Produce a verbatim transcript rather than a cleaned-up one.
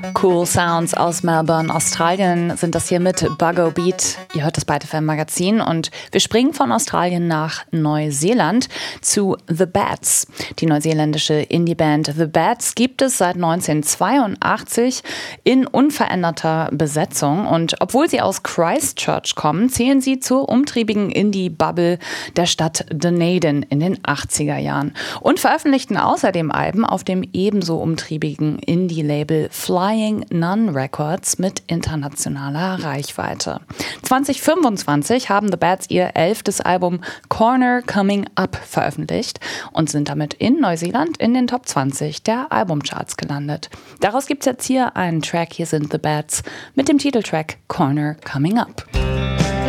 Cool Sounds aus Melbourne, Australien sind das hier mit Buggo Beat. Ihr hört das Byte F M Magazin und wir springen von Australien nach Neuseeland zu The Bats. Die neuseeländische Indie-Band The Bats gibt es seit neunzehnhundertzweiundachtzig in unveränderter Besetzung und obwohl sie aus Christchurch kommen, zählen sie zur umtriebigen Indie-Bubble der Stadt Dunedin in den achtziger Jahren und veröffentlichten außerdem Alben auf dem ebenso umtriebigen Indie-Label Flying Nun Records mit internationaler Reichweite. zwanzig fünfundzwanzig haben The Bats ihr elftes Album Corner Coming Up veröffentlicht und sind damit in Neuseeland in den Top zwanzig der Albumcharts gelandet. Daraus gibt es jetzt hier einen Track, hier sind The Bats mit dem Titeltrack Corner Coming Up.